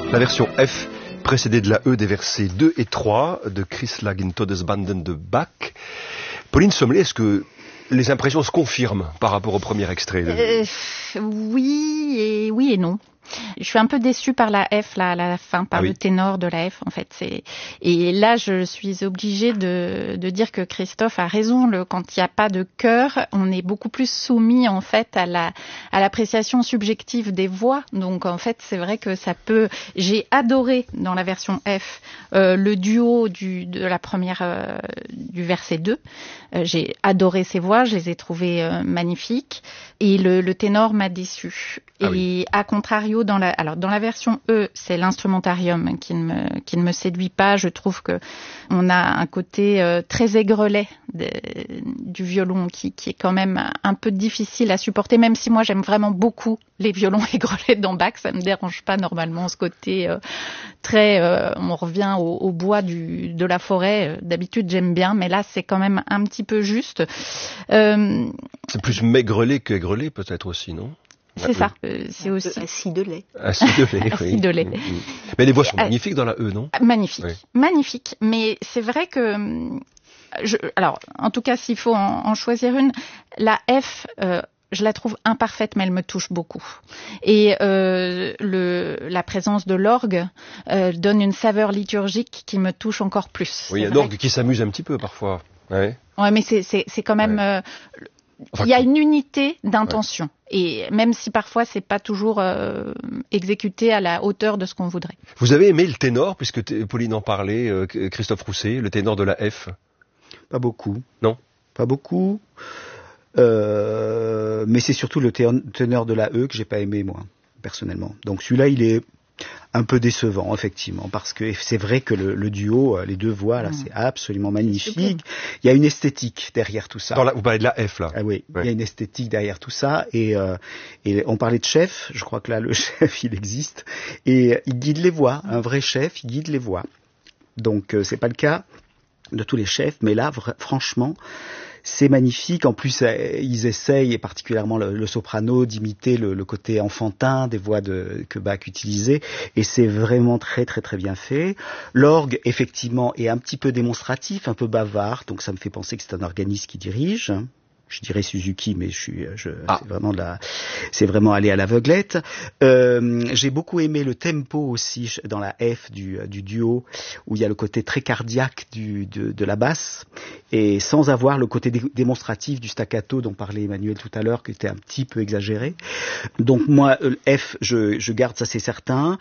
La version F, précédée de la E des versets 2 et 3 de Chris Lag in Todesbanden de Bach. Pauline Sommelet, est-ce que les impressions se confirment par rapport au premier extrait Oui et non. Je suis un peu déçue par la F là, à la fin, par le ténor de la F en fait. Et là, je suis obligée de dire que Christophe a raison. Quand il n'y a pas de chœur, on est beaucoup plus soumis en fait à l'appréciation subjective des voix. Donc en fait, c'est vrai que ça peut. J'ai adoré dans la version F le duo de la première du verset 2. J'ai adoré ces voix, je les ai trouvées magnifiques. Et le ténor m'a déçue. Et à contrario, dans la version E, c'est l'instrumentarium qui ne me séduit pas. Je trouve que on a un côté très aigrelet du violon qui est quand même un peu difficile à supporter, même si moi j'aime vraiment beaucoup les violons aigrelets dans Bach, ça me dérange pas normalement ce côté très on revient au bois de la forêt. D'habitude j'aime bien, mais là c'est quand même un petit peu juste. C'est plus maigrelet que aigrelé peut-être aussi, non? C'est ça. C'est aussi assis de lait. Assis de lait, assis de lait. Mais les voix sont magnifiques dans la E, non? Magnifique, magnifique. Mais c'est vrai que, alors, en tout cas, s'il faut en choisir une, la F, je la trouve imparfaite, mais elle me touche beaucoup. Et la présence de l'orgue donne une saveur liturgique qui me touche encore plus. Oui, il y a l'orgue qui s'amuse un petit peu parfois. Ouais, mais c'est quand même. Il y a une unité d'intention. Et même si parfois c'est pas toujours exécuté à la hauteur de ce qu'on voudrait. Vous avez aimé le ténor, puisque Pauline en parlait, Christophe Rousset, le ténor de la F? Pas beaucoup. Non? Pas beaucoup. Mais c'est surtout le ténor de la E que j'ai pas aimé, moi, personnellement. Donc celui-là, il est un peu décevant, effectivement, parce que c'est vrai que le duo, les deux voix, là, c'est absolument magnifique. Il y a une esthétique derrière tout ça. Vous parlez de la F, là. Ah oui, il y a une esthétique derrière tout ça. Et on parlait de chef, je crois que là, le chef, il existe. Et il guide les voix. Un vrai chef, il guide les voix. Donc, c'est pas le cas de tous les chefs, mais là, franchement, c'est magnifique. En plus, ils essayent, et particulièrement le soprano, d'imiter le côté enfantin des voix que Bach utilisait. Et c'est vraiment très, très, très bien fait. L'orgue, effectivement, est un petit peu démonstratif, un peu bavard. Donc, ça me fait penser que c'est un organiste qui dirige. Je dirais Suzuki, mais c'est vraiment aller à l'aveuglette. J'ai beaucoup aimé le tempo aussi dans la F du duo, où il y a le côté très cardiaque de la basse, et sans avoir le côté démonstratif du staccato dont parlait Emmanuel tout à l'heure, qui était un petit peu exagéré. Donc moi, F, je garde, ça c'est certain.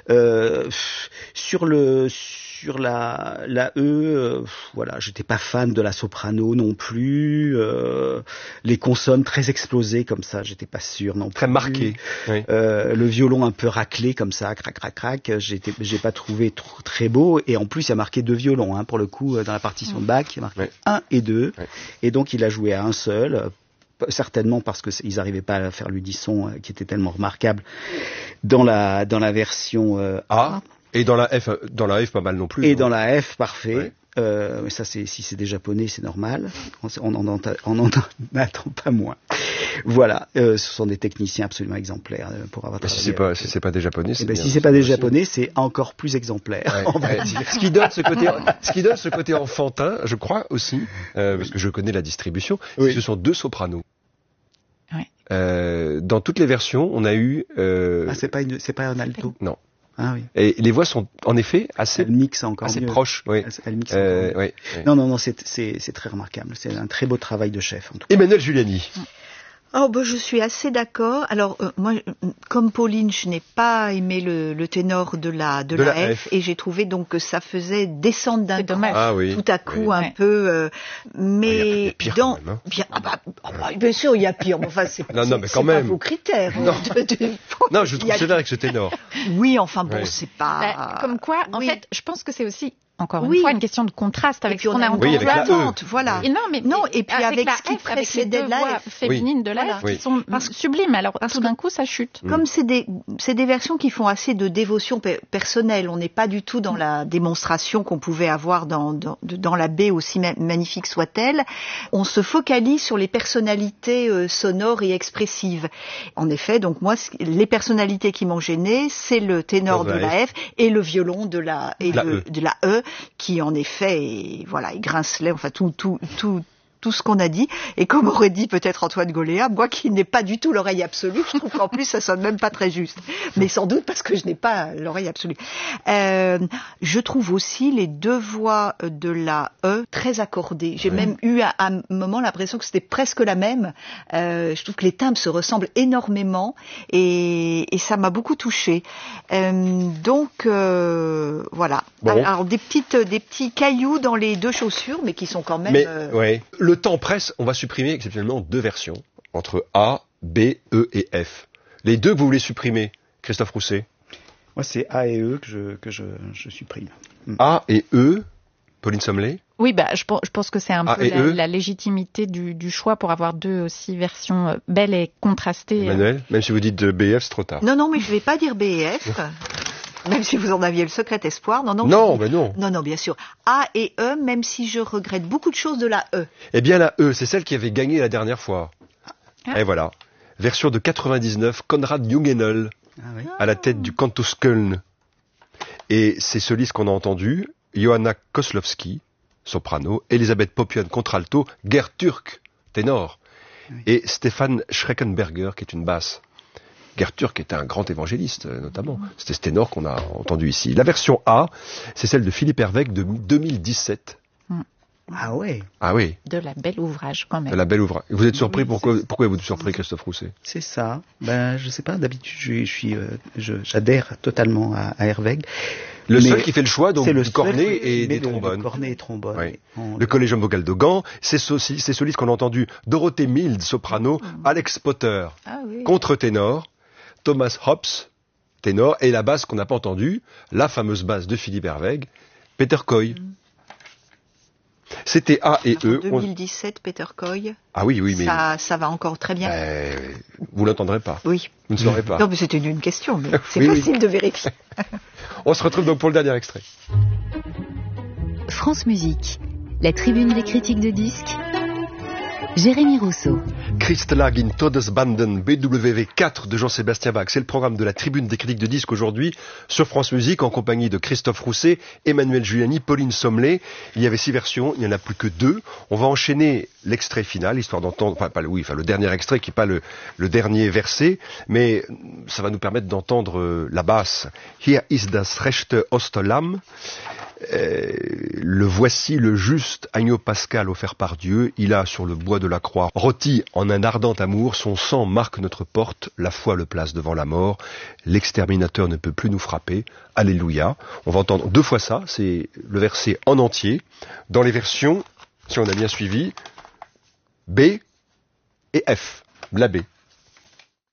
Sur la E, voilà, j'étais pas fan de la soprano non plus. Les consonnes très explosées comme ça, j'étais pas sûr non plus. Très marqué. Oui. Le violon un peu raclé comme ça, crac crac crac. J'ai pas trouvé très beau. Et en plus, il y a marqué 2 violons, pour le coup, dans la partition de Bach, il y a marqué 1 et 2. Oui. Et donc, il a joué à un seul. Certainement parce que ils n'arrivaient pas à faire l'unisson qui était tellement remarquable dans la version A. Et dans la F, pas mal non plus. Et dans la F, parfait. Ouais. Mais ça, si c'est des japonais, c'est normal. On n'en attend pas moins. Voilà, ce sont des techniciens absolument exemplaires pour avoir travaillé. Si c'est pas des japonais, c'est si c'est pas des japonais, c'est encore plus exemplaire. Ouais, on va dire. Ce qui donne ce côté enfantin, je crois aussi, parce que je connais la distribution. Oui. Ce sont 2 sopranos. Ouais. Dans toutes les versions, on a eu. C'est pas un alto. Non. Ah oui. Et les voix sont en effet assez proches. Oui. Elle mixe encore mieux. Non, c'est très remarquable. C'est un très beau travail de chef. En tout cas. Emmanuel Giuliani. Je suis assez d'accord. Alors moi, comme Pauline, je n'ai pas aimé le ténor de la F, et j'ai trouvé donc que ça faisait descendre d'un cran tout à coup un peu. Mais il y a pire quand même, bien sûr, il y a pire. Mais enfin, c'est mais quand même. Pas vos critères. Non, je trouve sévère avec ce ténor. Oui, enfin bon, c'est pas. Comme quoi, en fait, je pense que c'est aussi encore une fois une question de contraste avec ce qu'on a entendu avant. Voilà. Et puis avec ce qui précédait la F féminine de la F qui sont sublimes. Alors tout d'un coup ça chute. Comme c'est des versions qui font assez de dévotion personnelle, on n'est pas du tout dans la démonstration qu'on pouvait avoir dans la B, aussi magnifique soit-elle. On se focalise sur les personnalités sonores et expressives. En effet, donc moi, les personnalités qui m'ont gênée, c'est le ténor de la F et le violon de la E, qui en effet, est grincelet, enfin tout ce qu'on a dit, et comme aurait dit peut-être Antoine Goléa, moi qui n'ai pas du tout l'oreille absolue, je trouve qu'en plus ça sonne même pas très juste, mais sans doute parce que je n'ai pas l'oreille absolue. Je trouve aussi les deux voix de la E très accordées. J'ai même eu à un moment l'impression que c'était presque la même. Je trouve que les timbres se ressemblent énormément, et ça m'a beaucoup touchée. Donc voilà. Bon. Alors des petits cailloux dans les deux chaussures, mais qui sont quand même. Le temps presse, on va supprimer exceptionnellement 2 versions, entre A, B, E et F. Les 2 que vous voulez supprimer, Christophe Rousset? Moi, c'est A et E que je supprime. A et E, Pauline Sommelet? Oui, je pense que c'est un peu la légitimité du choix pour avoir 2 aussi versions belles et contrastées. Emmanuel, même si vous dites BF, c'est trop tard. Non, mais je ne vais pas dire BF. Même si vous en aviez le secret espoir. Non, bien sûr. A et E, même si je regrette beaucoup de choses de la E. Eh bien, la E, c'est celle qui avait gagné la dernière fois. Et voilà. Version de 99, Konrad Jungenel, à la tête du Cantus Köln. Et ces solistes qu'on a entendus, Johanna Koslowski, soprano, Elisabeth Popian, contralto, Gerd Türk, ténor, et Stefan Schreckenberger, qui est une basse. Gerd Türk était un grand évangéliste, notamment. C'était ce ténor qu'on a entendu ici. La version A, c'est celle de Philippe Herwegh de 2017. Ah oui. De la belle ouvrage, quand même. De la belle ouvrage. Vous êtes surpris, pourquoi êtes-vous surpris, Christophe Rousset? C'est ça. Je sais pas, d'habitude, j'adhère totalement à Herwegh. Seul qui fait le choix, donc, du cornet et des trombones. Cornet et trombone. Oui. Le Collegium vocal de Gand, c'est solistes qu'on a entendu, Dorothée Milde, soprano, Alex Potter, contre-ténor, Thomas Hobbs, ténor, et la basse qu'on n'a pas entendue, la fameuse basse de Philippe Herwegh, Peter Coy. C'était A et E. 2017, Peter Coy. Ah oui, mais... Ça va encore très bien. Vous l'entendrez pas. Oui. Vous ne saurez pas. Non, mais c'était une question, mais c'est facile de vérifier. On se retrouve donc pour le dernier extrait. France Musique, la tribune des critiques de disques. Jérémy Rousseau. Christlag in Todesbanden BWV 4 de Jean-Sébastien Bach. C'est le programme de la tribune des critiques de disques aujourd'hui sur France Musique en compagnie de Christophe Rousset, Emmanuel Giuliani, Pauline Sommelet. Il y avait 6 versions, il n'y en a plus que 2. On va enchaîner l'extrait final, histoire d'entendre, le dernier extrait qui n'est pas le dernier verset, mais ça va nous permettre d'entendre la basse. Hier ist das rechte Osterlamm. Le voici le juste agneau pascal offert par Dieu. Il a sur le bois de la croix rôti en un ardent amour. Son sang marque notre porte. La foi le place devant la mort. L'exterminateur ne peut plus nous frapper. Alléluia. On va entendre 2 fois ça. C'est le verset en entier. Dans les versions, si on a bien suivi, B et F. La B.